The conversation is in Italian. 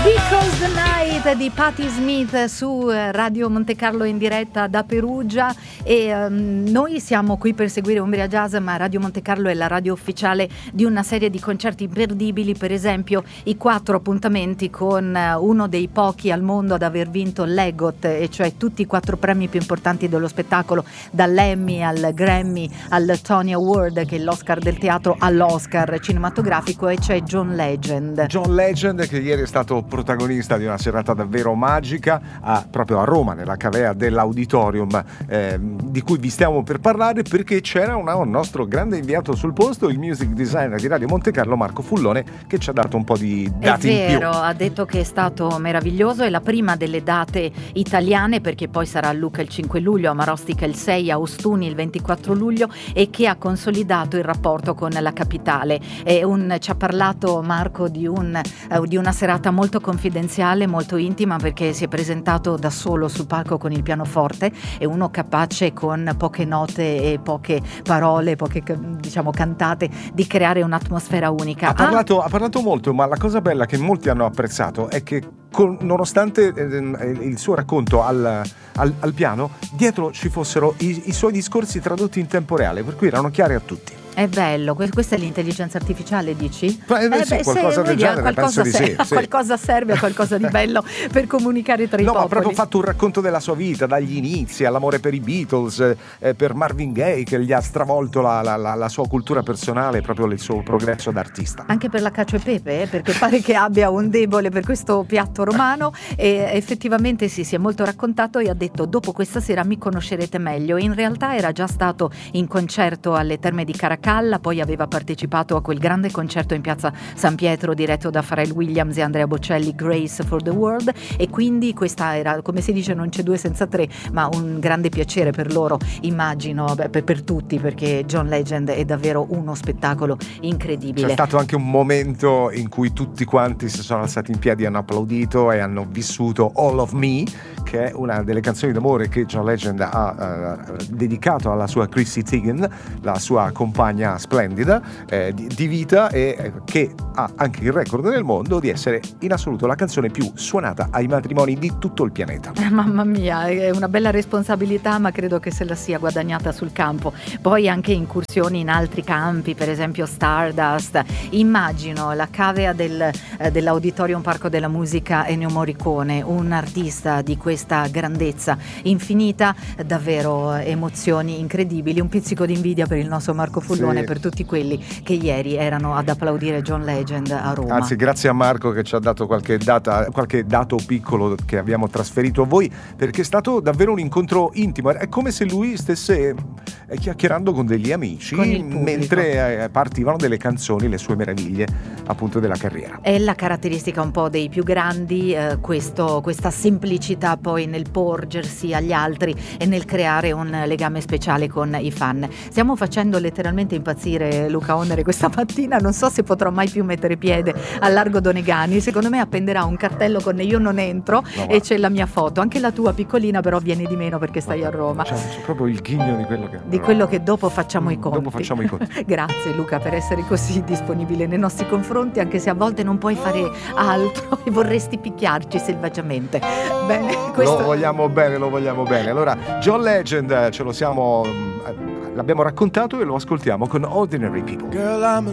Because the Night di Patti Smith su Radio Monte Carlo in diretta da Perugia e noi siamo qui per seguire Umbria Jazz, ma Radio Monte Carlo è la radio ufficiale di una serie di concerti imperdibili, per esempio i 4 appuntamenti con uno dei pochi al mondo ad aver vinto l'EGOT, e cioè tutti i 4 premi più importanti dello spettacolo, dall'Emmy al Grammy al Tony Award, che è l'Oscar del teatro, all'Oscar cinematografico, e c'è John Legend. John Legend, che ieri è stato protagonista di una serata davvero magica proprio a Roma, nella cavea dell'Auditorium, di cui vi stiamo per parlare, perché c'era un nostro grande inviato sul posto, il music designer di Radio Monte Carlo, Marco Fullone, che ci ha dato un po' di dati in più. È vero, ha detto che è stato meraviglioso, è la prima delle date italiane, perché poi sarà a Lucca il 5 luglio, a Marostica il 6, a Ostuni il 24 luglio, e che ha consolidato il rapporto con la capitale. Ci ha parlato Marco di una serata molto confidenziale, molto intima, perché si è presentato da solo sul palco con il pianoforte, è uno capace con poche note e poche parole, poche cantate, di creare un'atmosfera unica. Ha parlato molto, ma la cosa bella che molti hanno apprezzato è che nonostante il suo racconto al piano, dietro ci fossero i suoi discorsi tradotti in tempo reale, per cui erano chiari a tutti. È bello, questa è l'intelligenza artificiale, dici? Sì, qualcosa del genere, penso di sì. Qualcosa serve, a qualcosa di bello per comunicare tra i popoli. No, ma proprio fatto un racconto della sua vita, dagli inizi, all'amore per i Beatles, per Marvin Gaye, che gli ha stravolto la sua cultura personale, proprio il suo progresso d'artista. Anche per la cacio e pepe, perché pare che abbia un debole per questo piatto romano, e effettivamente sì, si è molto raccontato, e ha detto: dopo questa sera mi conoscerete meglio. In realtà era già stato in concerto alle Terme di Caracalla, poi aveva partecipato a quel grande concerto in piazza San Pietro diretto da Pharrell Williams e Andrea Bocelli, Grace for the World, e quindi questa era, come si dice, non c'è due senza tre, ma un grande piacere per loro, immagino, per tutti, perché John Legend è davvero uno spettacolo incredibile. C'è stato anche un momento in cui tutti quanti si sono alzati in piedi, hanno applaudito e hanno vissuto All of Me, che è una delle canzoni d'amore che John Legend ha dedicato alla sua Chrissy Teigen, la sua compagna splendida di vita, e che ha anche il record nel mondo di essere in assoluto la canzone più suonata ai matrimoni di tutto il pianeta. Mamma mia, è una bella responsabilità, ma credo che se la sia guadagnata sul campo. Poi anche incursioni in altri campi, per esempio Stardust. Immagino la cavea dell'Auditorium Parco della Musica Ennio Morricone, un artista di questa grandezza infinita, davvero emozioni incredibili, un pizzico di invidia per il nostro Marco Fullone, sì, per tutti quelli che ieri erano ad applaudire John Legend a Roma. Anzi, grazie a Marco che ci ha dato qualche dato piccolo che abbiamo trasferito a voi, perché è stato davvero un incontro intimo, è come se lui stesse chiacchierando con degli amici mentre partivano delle canzoni, le sue meraviglie appunto della carriera. È la caratteristica un po' dei più grandi, questa semplicità poi nel porgersi agli altri e nel creare un legame speciale con i fan. Stiamo facendo letteralmente impazzire Luca Onere questa mattina, non so se potrò mai più mettere piede al Largo Donegani. Secondo me appenderà un cartello con "io non entro", e c'è la mia foto, anche la tua piccolina, però vieni di meno perché stai a Roma. C'è proprio il ghigno di quello che dopo facciamo i conti. Dopo facciamo i conti. Grazie Luca per essere così disponibile nei nostri confronti, anche se a volte non puoi fare altro e vorresti picchiarci selvaggiamente. Bene, questo... Lo vogliamo bene. Allora, John Legend l'abbiamo raccontato e lo ascoltiamo con Ordinary People. Girl, I'm